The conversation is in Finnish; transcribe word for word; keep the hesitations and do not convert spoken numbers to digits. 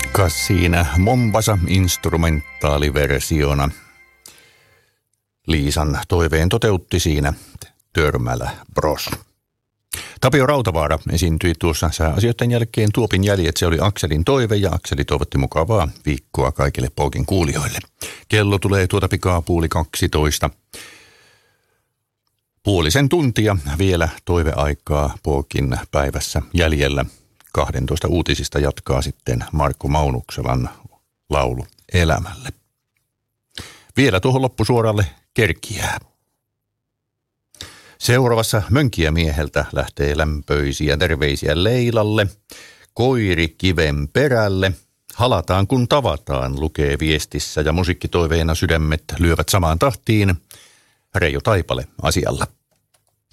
Kas siinä Mombasa instrumentaaliversiona. Liisan toiveen toteutti siinä Törmälä Bros. Tapio Rautavaara esiintyi tuossa sääasioiden jälkeen Tuopin jäljet. Se oli Akselin toive ja Akseli toivotti mukavaa viikkoa kaikille Pookin kuulijoille. Kello tulee tuota pikaa puoli kaksitoista. Puolisen tuntia vielä toiveaikaa Pookin päivässä jäljellä. kahdentoista uutisista jatkaa sitten Markku Maunukselan laulu Elämälle. Vielä tuohon loppusuoralle kerkiää. Seuraavassa Mönkijämieheltä lähtee lämpöisiä terveisiä Leilalle. Koiri kiven perälle. Halataan kun tavataan, lukee viestissä ja musiikkitoiveena sydämet lyövät samaan tahtiin. Reijo Taipale asialla.